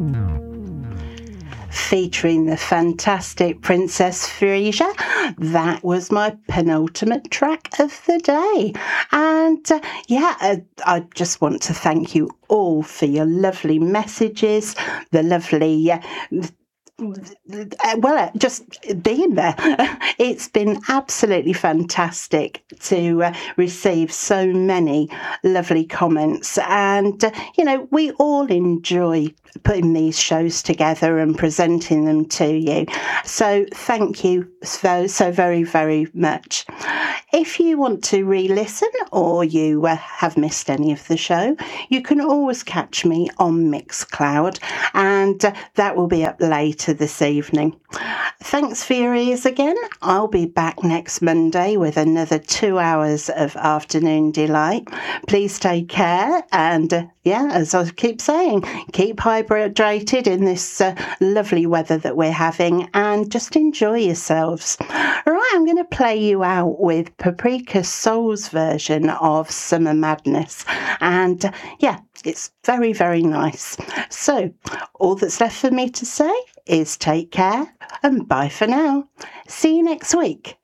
Featuring the fantastic Princess Frisia. That was my penultimate track of the day. And I just want to thank you all for your lovely messages, the lovely just being there. It's been absolutely fantastic to receive so many lovely comments, and we all enjoy putting these shows together and presenting them to you. So thank you so very, very much. If you want to re-listen or you have missed any of the show, you can always catch me on Mixcloud, and that will be up later this evening. Thanks for your ears again. I'll be back next Monday with another 2 hours of afternoon delight. Please take care, and as I keep saying, keep hydrated in this lovely weather that we're having, and just enjoy yourselves. All right, I'm going to play you out with Paprika Soul's version of Summer Madness, and it's very, very nice. So all that's left for me to say is take care and bye for now. See you next week.